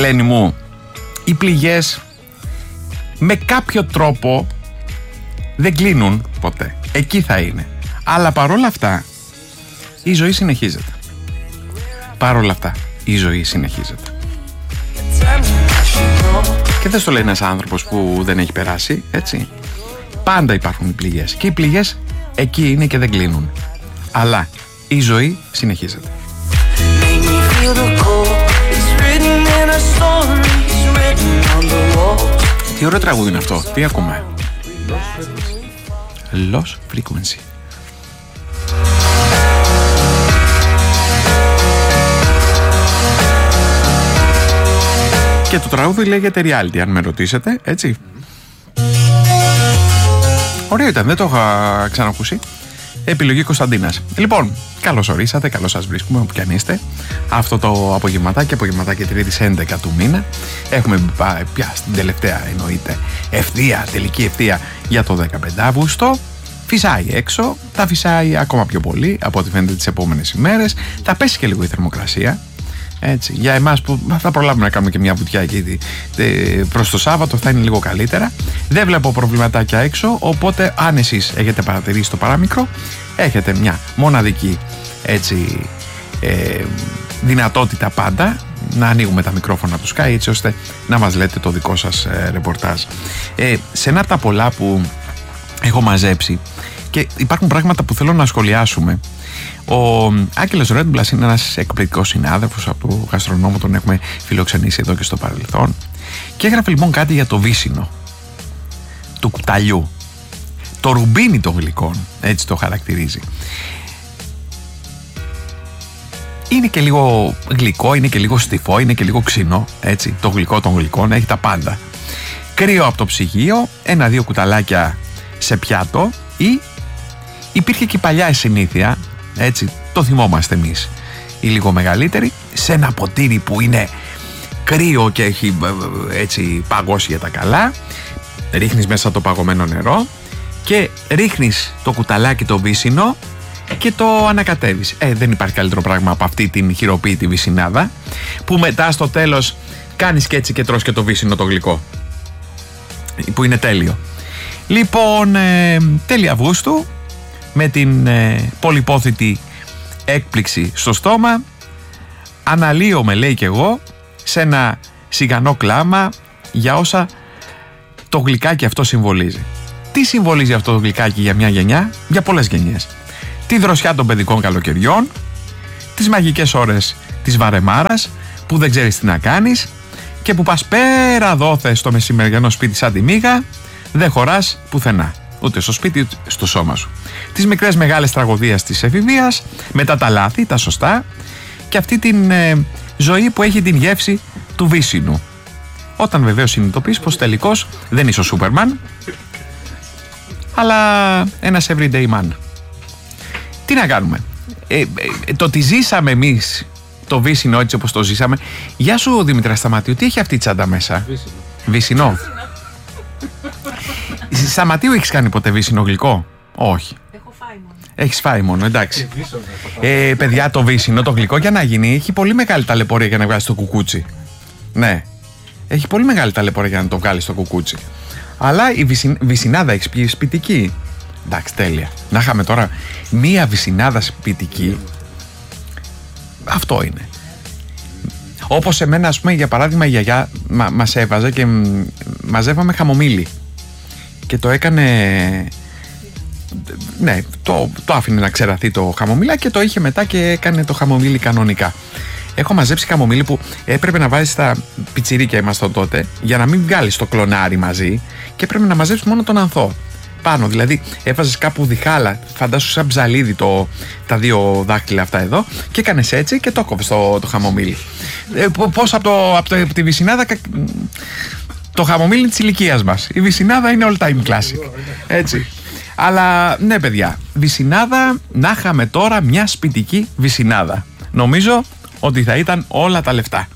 Ελένη μου, οι πληγές με κάποιο τρόπο δεν κλείνουν ποτέ. Εκεί θα είναι. Αλλά παρόλα αυτά η ζωή συνεχίζεται. Παρόλα αυτά η ζωή συνεχίζεται. Και δεν στο λέει ένας άνθρωπος που δεν έχει περάσει, έτσι. Πάντα υπάρχουν οι πληγές. Και οι πληγές εκεί είναι και δεν κλείνουν. Αλλά η ζωή συνεχίζεται. Τι ωραίο τραγούδι είναι αυτό. Τι ακούμε? Lost Frequency. Και το τραγούδι λέγεται Reality, αν με ρωτήσετε, έτσι. Ωραίο ήταν, δεν το είχα ξανακούσει. Επιλογή Κωνσταντίνας. Λοιπόν, καλώς ορίσατε, καλώς σας βρίσκουμε όπου κι αν είστε. Αυτό το απογευματάκι Τρίτης 11 του μήνα. Έχουμε πάει πια στην τελευταία, εννοείται, ευθεία, τελική ευθεία για το 15 Αύγουστο. Φυσάει έξω, θα φυσάει ακόμα πιο πολύ από ό,τι φαίνεται τις επόμενες ημέρες. Θα πέσει και λίγο η θερμοκρασία. Έτσι, για εμάς που θα προλάβουμε να κάνουμε και μια βουτιά εκεί προς το Σάββατο θα είναι λίγο καλύτερα. Δεν βλέπω προβληματάκια έξω, οπότε αν εσείς έχετε παρατηρήσει το παράμικρο, έχετε μια μοναδική, έτσι, δυνατότητα πάντα να ανοίγουμε τα μικρόφωνα του Sky, έτσι ώστε να μας λέτε το δικό σας ρεπορτάζ. Σε ένα από τα πολλά που έχω μαζέψει, και υπάρχουν πράγματα που θέλω να σχολιάσουμε. Ο Άγγελος Ρέντμπλας είναι ένας εκπληκτικός συνάδελφος από το γαστρονόμο, τον έχουμε φιλοξενήσει εδώ και στο παρελθόν, και έγραφε λοιπόν κάτι για το βύσσινο του κουταλιού, το ρουμπίνι των γλυκών, έτσι το χαρακτηρίζει. Είναι και λίγο γλυκό, είναι και λίγο στιφό, είναι και λίγο ξινό, έτσι, το γλυκό των γλυκών, έχει τα πάντα. Κρύο από το ψυγείο, 1-2 κουταλάκια σε πιάτο, ή υπήρχε και η παλιά συνήθεια, έτσι, το θυμόμαστε εμείς οι λίγο μεγαλύτεροι, σε ένα ποτήρι που είναι κρύο και έχει, έτσι, παγώσει για τα καλά, ρίχνεις μέσα το παγωμένο νερό και ρίχνεις το κουταλάκι το βύσσινο και το ανακατεύεις. Δεν υπάρχει καλύτερο πράγμα από αυτή την χειροποίητη βυσσινάδα, που μετά στο τέλος κάνεις και έτσι και τρως και το βύσσινο το γλυκό, που είναι τέλειο. Λοιπόν, τέλη Αυγούστου, με την πολυπόθητη έκπληξη στο στόμα, αναλύομαι, λέει και εγώ, σε ένα σιγανό κλάμα για όσα το γλυκάκι αυτό συμβολίζει. Τι συμβολίζει αυτό το γλυκάκι για μια γενιά, για πολλές γενιές? Τη δροσιά των παιδικών καλοκαιριών, τις μαγικές ώρες της βαρεμάρας που δεν ξέρεις τι να κάνεις και που πας πέρα δόθε στο μεσημεριανό σπίτι σαν τη μύγα, δεν χωράς πουθενά, ούτε στο σπίτι ούτε στο σώμα σου. Τις μικρές μεγάλες τραγωδίες της εφηβείας, μετά τα λάθη, τα σωστά, και αυτή την ζωή που έχει την γεύση του βύσσινου. Όταν βεβαίως συνειδητοποιείς πως τελικώς δεν είσαι ο Σούπερμαν, αλλά ένας everyday man. Τι να κάνουμε? Το ότι ζήσαμε εμείς το βύσσινο έτσι όπως το ζήσαμε. Γεια σου Δημήτρα Σταματίου, τι έχει αυτή η τσάντα μέσα? Βύσσινο. Σταματίου, έχεις κάνει ποτέ βύσσινο γλυκό? Όχι. Έχεις φάει μόνο, εντάξει. Παιδιά, το βύσσινο, το γλυκό, για να γίνει, έχει πολύ μεγάλη ταλαιπωρία για να βγάλεις το κουκούτσι. Ναι, έχει πολύ μεγάλη ταλαιπωρία για να το βγάλεις το κουκούτσι. Αλλά η βυσσινάδα έχεις πει σπιτική? Εντάξει, τέλεια. Να είχαμε τώρα μία βυσσινάδα σπιτική. Αυτό είναι. Όπως εμένα, ας πούμε, για παράδειγμα, η γιαγιά μας έβαζε και μαζεύαμε χαμομήλι. Και το έκανε... Ναι, το άφηνε να ξεραθεί το χαμομήλι και το είχε μετά και έκανε το χαμομήλι κανονικά. Έχω μαζέψει χαμομήλι που έπρεπε να βάζεις τα πιτσιρίκια, ήμασταν τότε, για να μην βγάλεις το κλονάρι μαζί, και έπρεπε να μαζέψεις μόνο τον ανθό πάνω. Δηλαδή έβαζες κάπου διχάλα, φαντάσου σαν ψαλίδι τα δύο δάχτυλα αυτά εδώ, και έκανες έτσι και το έκοβες το χαμομήλι. Πώς από τη βυσσινάδα, το χαμομήλι της ηλικίας μας. Η βυσσινάδα είναι all time classic. Έτσι. Αλλά ναι, παιδιά, βυσσινάδα, να είχαμε τώρα μια σπιτική βυσσινάδα. Νομίζω ότι θα ήταν όλα τα λεφτά.